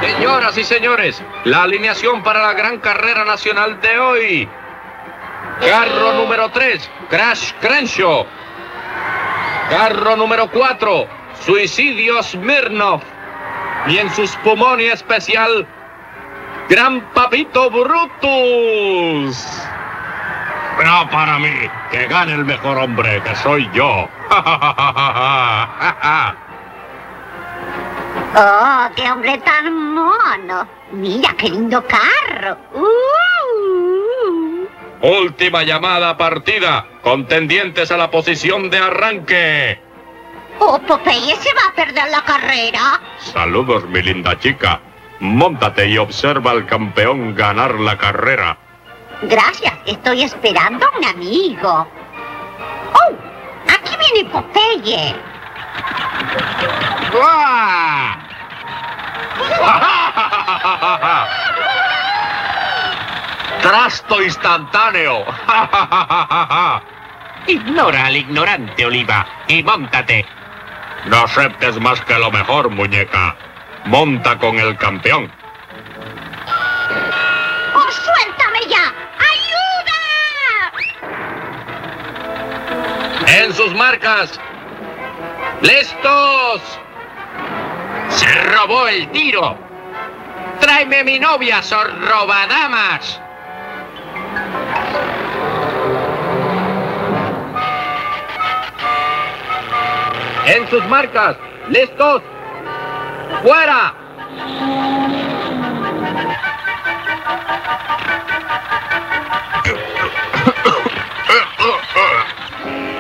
Señoras y señores, la alineación para la gran carrera nacional de hoy. Carro número 3, Crash Crenshaw. Carro número 4, Suicidio Smirnov. Y en su Spumoni especial, Gran Papito Brutus. No para mí, que gane el mejor hombre, que soy yo. ¡Oh, qué hombre tan mono! ¡Mira qué lindo carro! Última llamada partida, contendientes a la posición de arranque. ¡Oh, Popeye se va a perder la carrera! Saludos, mi linda chica. Móntate y observa al campeón ganar la carrera. Gracias, estoy esperando a un amigo. ¡Oh! ¡Aquí viene Popeye! ¡Uah! ¡Trasto instantáneo! Ignora al ignorante, Oliva, y móntate. No aceptes más que lo mejor, muñeca. Monta con el campeón. ¡Oh, suéltame ya! ¡Ayuda! En sus marcas. ¡Listos! ¡Se robó el tiro! ¡Tráeme mi novia, sorrobadamas! En sus marcas. ¡Listos! ¡Fuera!